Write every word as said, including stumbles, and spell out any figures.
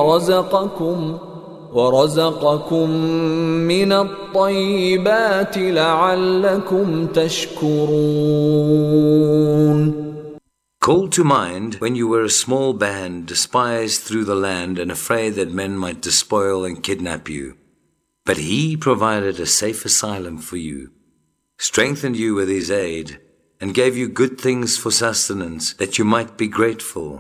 ورزقكم ورزقكم من الطيبات لعلكم تشكرون. Call to mind when you were a small band, despised through the land and afraid that men might despoil and kidnap you. But he provided a safe asylum for you, strengthened you with his aid, and gave you good things for sustenance that you might be grateful.